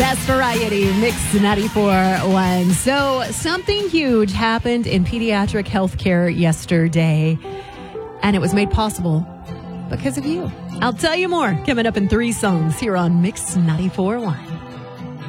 best variety, Mix 94.1. So something huge happened in pediatric healthcare yesterday, and it was made possible because of you. I'll tell you more coming up in 3 songs here on Mix 94.1.